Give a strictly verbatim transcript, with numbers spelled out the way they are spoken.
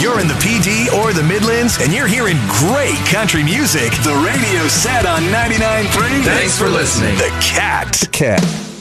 you're in the P D or the Midlands and you're hearing great country music, the radio's set on ninety-nine point three. Thanks for listening. The Cat. Cat.